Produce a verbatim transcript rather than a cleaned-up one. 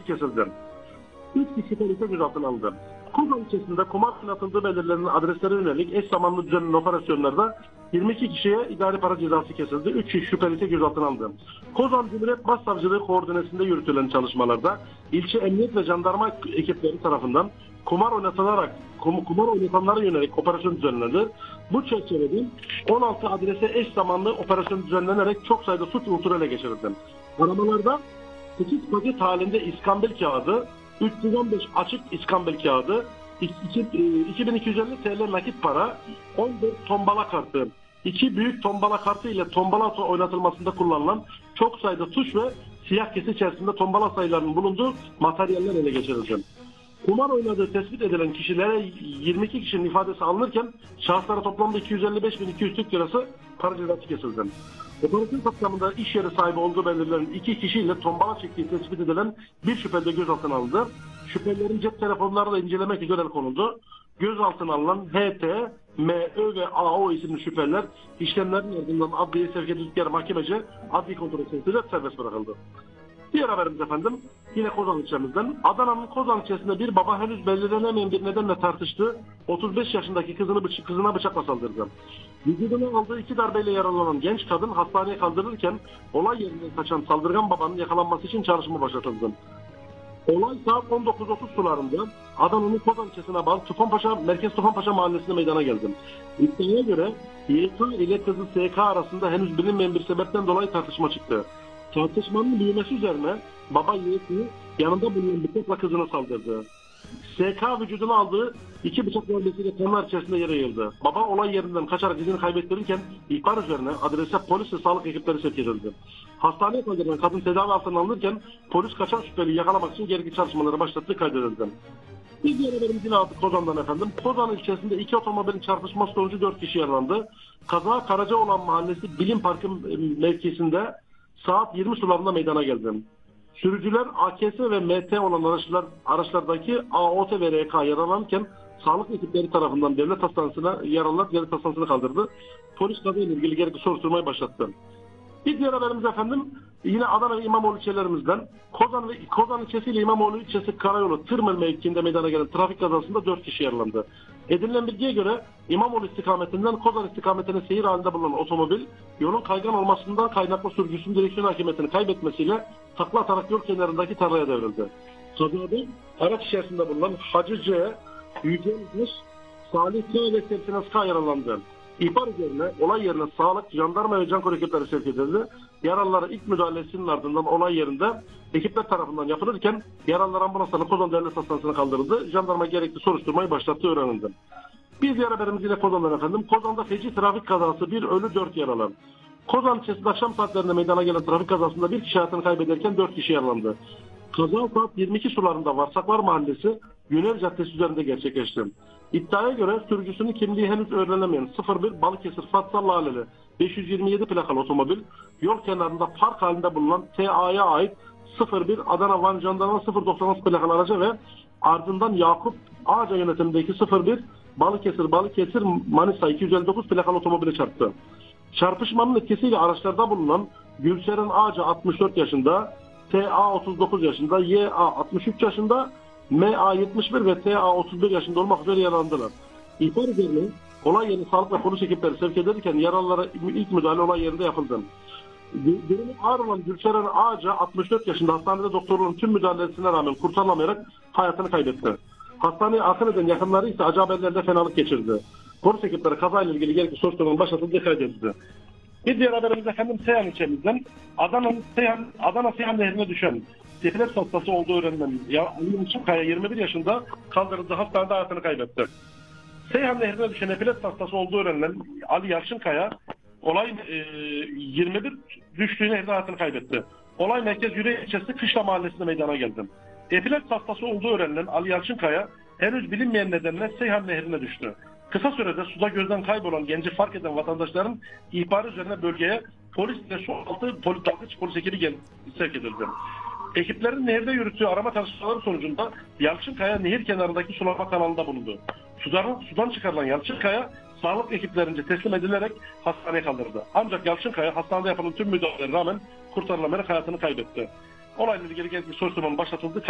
cezası kesildi. üç kişi polise gözaltına alındı. Kozan ilçesinde kumar oynatıldığı belirlenen adreslere yönelik eş zamanlı düzenlenen operasyonlarda yirmi iki kişiye idari para cezası kesildi. üç kişi şüpheli ise gözaltına alındı. Kozan Cumhuriyet Başsavcılığı koordinesinde yürütülen çalışmalarda ilçe emniyet ve jandarma ekipleri tarafından kumar oynatılarak kum, kumar oynatanlara yönelik operasyon düzenlendi. Bu çerçevede on altı adrese eş zamanlı operasyon düzenlenerek çok sayıda suç unsuru ele geçirildi. Aramalarda sekiz paket halinde iskambil kağıdı, üç yüz on beş açık iskambil kağıdı, iki bin iki yüz elli T L nakit para, on dört tombala kartı, iki büyük tombala kartı ile tombala oynatılmasında kullanılan çok sayıda tuş ve siyah kesi içerisinde tombala sayılarının bulunduğu materyaller ele geçirildi. Kumar oynadığı tespit edilen kişilere yirmi iki kişinin ifadesi alınırken şahıslara toplamda iki yüz elli beş bin iki yüz Türk lirası para cezası kesildi. Operasyon kapsamında iş yeri sahibi olduğu belirlenen iki kişiyle tombala çektiği tespit edilen bir şüpheli de gözaltına alındı. Şüphelilerin cep telefonları da incelemek üzere el konuldu. Gözaltına alınan H T, M Ö ve A O isimli şüpheliler işlemlerin ardından adliyeye sevk edildikleri mahkemece adli kontrol sonucuyla serbest bırakıldı. Diğer haberimiz efendim yine Kozan ilçemizden. Adana'nın Kozan ilçesinde bir baba henüz belirlenemeyen bir nedenle tartıştığı otuz beş yaşındaki kızını bıç kızına bıçakla saldırdı. Vücuduna aldığı iki darbeyle yaralanan genç kadın hastaneye kaldırılırken olay yerinden kaçan saldırgan babanın yakalanması için çalışma başlatıldı. Olay saat on dokuz otuz sularında Adana'nın Kozan ilçesine bağlı Tufanpaşa, Merkez Tufanpaşa mahallesinde meydana geldi. İddiaya göre Y K ile kızı S K arasında henüz bilinmeyen bir sebepten dolayı tartışma çıktı. Tartışmanın büyümesi üzerine baba Y K'yi yanında bulunan bıçakla kızına saldırdı. S K vücuduna aldığı iki bıçak darbesiyle kanlar içerisinde yere yığıldı. Baba olay yerinden kaçarak izini kaybettirirken ihbar üzerine adrese polis ve sağlık ekipleri sevk edildi. Hastaneye kaldırılan kadın tedavi altına alınırken polis kaçan şüpheliyi yakalamak için gerekli çalışmaları başlattığı kaydedildi. Bir diğer haberimiz yine aldık Kozan'dan efendim. Kozan ilçesinde iki otomobilin çarpışması sonucu dört kişi yaralandı. Kaza Karacaoğlan Mahallesi Bilim Parkı mevkisinde saat yirmi sularında meydana geldi. Sürücüler A K S ve M T olan araçlar, araçlardaki A O T ve R K yaralanırken sağlık ekipleri tarafından devlet hastanesine yaralılar devlet hastanesine kaldırdı. Polis kazayla ilgili gerekli soruşturmayı başlattı. Bir diğer haberimiz efendim yine Adana ve İmamoğlu ilçelerimizden. Kozan ve Kozan ilçesi ile İmamoğlu ilçesi Karayolu Tırmel mevkiinde meydana gelen trafik kazasında dört kişi yaralandı. Edinilen bilgiye göre İmamoğlu istikametinden Kozan istikametine seyir halinde bulunan otomobil yolun kaygan olmasından kaynaklı sürücüsünün direksiyon hakimiyetini kaybetmesiyle takla atarak yol kenarındaki tarlaya devrildi. Kazada araç içerisinde bulunan Hacı C, Yücel Kış, Salih K ve Serpines K yaralandı. İhbar üzerine olay yerine sağlık, jandarma ve can ekipleri sevk edildi. Yaralılara ilk müdahalesinin ardından olay yerinde ekipler tarafından yapılırken yaralılar ambulanslarla Kozan Devlet Hastanesi'ne kaldırıldı. Jandarma gerekli soruşturmayı başlattığı öğrenildi. Bir diğer haberimiz yine Kozan'dan efendim. Kozan'da feci trafik kazası, bir ölü dört yaralı. Kozan ilçesinde akşam saatlerinde meydana gelen trafik kazasında bir kişi hayatını kaybederken dört kişi yaralandı. Kaza saat yirmi iki sularında Varsaklar Mahallesi Güney Caddesi üzerinde gerçekleşti. İddiaya göre sürücüsünün kimliği henüz öğrenilemeyen sıfır bir Balıkesir Fatsa Laleli beş yüz yirmi yedi plakalı otomobil yol kenarında park halinde bulunan T A'ya ait sıfır bir Adana Van Jandarma sıfır doksan altı plakalı araca ve ardından Yakup Ağaca yönetimindeki sıfır bir Balıkesir Balıkesir Manisa iki yüz elli dokuz plakalı otomobile çarptı. Çarpışmanın etkisiyle araçlarda bulunan Gülşeren Ağaca altmış dört yaşında, T A otuz dokuz yaşında, Y A altmış üç yaşında, M A yetmiş bir ve T A otuz bir yaşında olmak üzere yaralandılar. İhbar üzerine olay yerine sağlık ve polis ekipleri sevk edilirken yaralılara ilk müdahale olay yerinde yapıldı. Durumu ağır olan Gülşeren Ağaca altmış dört yaşında hastanede doktorların tüm müdahalesine rağmen kurtarılamayarak hayatını kaybetti. Hastaneye akın eden yakınları ise acı haberlerde fenalık geçirdi. Polis ekipleri kazayla ilgili gerekli soruşturmanın başlatıldığı kaydedildi. Bir diğer haberimiz efendim Seyhan ilçemizden. Adana'nın Seyhan, Adana Seyhan Nehri'ne düşen epilepsi hastası olduğu öğrenilen Ali Yalçınkaya yirmi bir yaşında kaldırıldığı hastanede hayatını kaybetti. Seyhan Nehri'ne düşen epilepsi hastası olduğu öğrenilen Ali Yalçınkaya olay e, yirmi bir düştüğü nehirde hayatını kaybetti. Olay merkez Yüreği ilçesi Kışla mahallesinde meydana geldi. Epilepsi hastası olduğu öğrenilen Ali Yalçınkaya henüz bilinmeyen nedenle Seyhan Nehri'ne düştü. Kısa sürede suda gözden kaybolan genci fark eden vatandaşların ihbarı üzerine bölgeye polis ve su altı polis, dalgıç polis ekibi gel, sevk edildi. Ekiplerin nehirde yürüttüğü arama çalışmaları sonucunda Yalçınkaya nehir kenarındaki sulama kanalında bulundu. Sudan, sudan çıkarılan Yalçınkaya sağlık ekiplerince teslim edilerek hastaneye kaldırıldı. Ancak Yalçınkaya hastanede yapılan tüm müdahalelere rağmen kurtarılamayarak hayatını kaybetti. Olayla ilgili gerekli soruşturmanın başlatıldı.